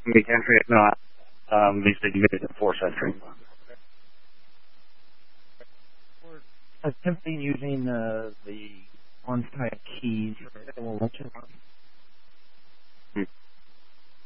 Mid-country, if not, they said you made it 4th century. Attempting using the orange type keys.